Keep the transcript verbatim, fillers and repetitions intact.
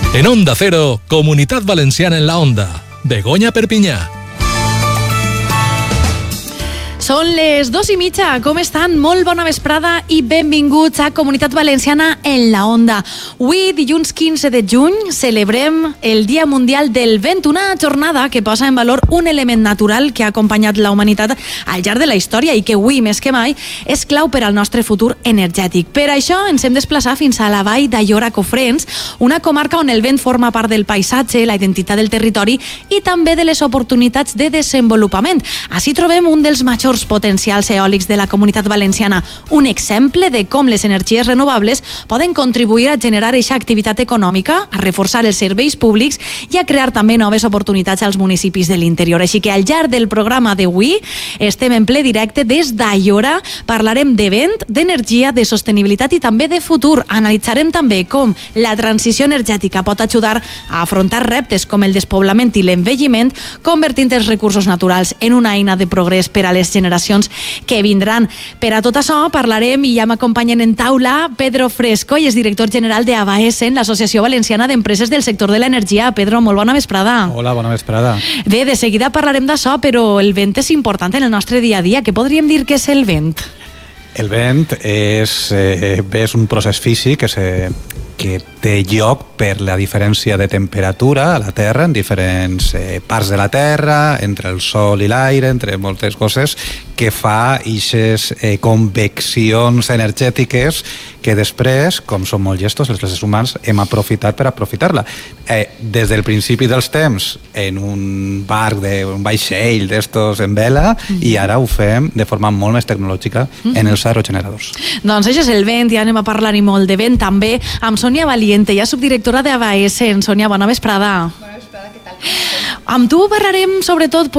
En Onda Cero, Comunitat Valenciana en la Onda. Begoña Perpinyà. Són les dos i mitja. Com estan? Molt bona vesprada i benvinguts a Comunitat Valenciana en la Onda. Avui, dilluns quinze de juny, celebrem el Dia Mundial del Vent, una jornada que posa en valor un element natural que ha acompanyat la humanitat al llarg de la història i que avui, més que mai, és clau per al nostre futur energètic. Per això ens hem desplaçat fins a la vall d'Aiora-Cofrents, una comarca on el vent forma part del paisatge, la identitat del territori i també de les oportunitats de desenvolupament. Així trobem un dels majors potencials eòlics de la Comunitat Valenciana, un exemple de com les energies renovables poden contribuir a generar aquesta activitat econòmica, a reforçar els serveis públics i a crear també noves oportunitats als municipis de l'interior. Així que al llarg del programa d'avui estem en ple directe des d'Aiora, parlarem de vent, d'energia, de sostenibilitat i també de futur. Analitzarem també com la transició energètica pot ajudar a afrontar reptes com el despoblament i l'envelliment, convertint els recursos naturals en una eina de progrés per a les generacions que vindran. Per a tot això parlarem i ja m'acompanyen en taula Pedro Fresco, i és director general d'Avaesen, l'Associació Valenciana d'Empreses del Sector de l'Energia. Pedro, molt bona vesprada. Hola, bona vesprada. Bé, de seguida parlarem d'això, però el vent és important en el nostre dia a dia. Què podríem dir que és el vent? El vent és, eh, és un procés físic que, se, que té lloc per la diferència de temperatura a la Terra, en diferents eh, parts de la Terra, entre el sol i l'aire, entre moltes coses, que fa eixes eh, conveccions energètiques que després, com som molt llestos, els éssers humans hem aprofitat per aprofitar-la. Eh, des del principi dels temps, en un barc, de, un vaixell d'estos en vela, mm-hmm. i ara ho fem de forma molt més tecnològica mm-hmm. en els aerogeneradors. Doncs això és el vent, ja anem a parlar-hi molt de vent també amb Sònia Valiente, ja subdirectora d'Avaesen. Sònia, bona vesprada. Bona vesprada, què tal? Amb tu parlarem sobretot